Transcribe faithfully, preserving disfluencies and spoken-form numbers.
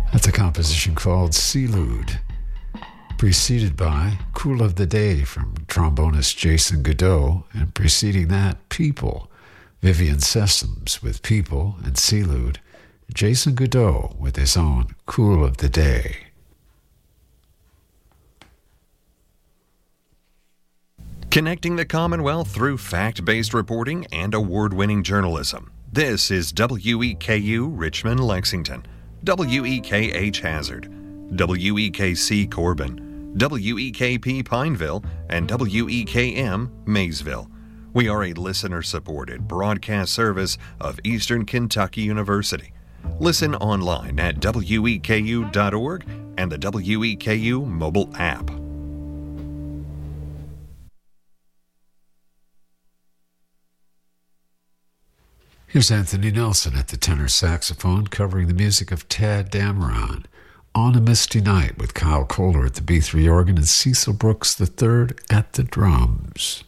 That's a composition called Sealude, preceded by Cool of the Day from trombonist Jason Godot, and preceding that, People, Vivian Sessoms with People and Sealude, Jason Godot with his own Cool of the Day. Connecting the Commonwealth through fact-based reporting and award-winning journalism. This is W E K U Richmond, Lexington, W E K H Hazard, W E K C Corbin, W E K P Pineville, and W E K M Maysville. We are a listener-supported broadcast service of Eastern Kentucky University. Listen online at W E K U dot org and the W E K U mobile app. Here's Anthony Nelson at the tenor saxophone covering the music of Tad Dameron, On a Misty Night with Kyle Kohler at the B three organ and Cecil Brooks the third at the drums.